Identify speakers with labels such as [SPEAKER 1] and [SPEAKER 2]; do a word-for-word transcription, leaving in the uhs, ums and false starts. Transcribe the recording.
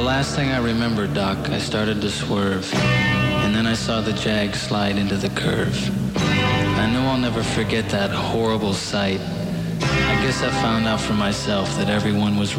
[SPEAKER 1] last thing I remember, Doc, I started to swerve, and then I saw the Jag slide into the curve. I know I'll never forget that horrible sight. I guess I found out for myself that everyone was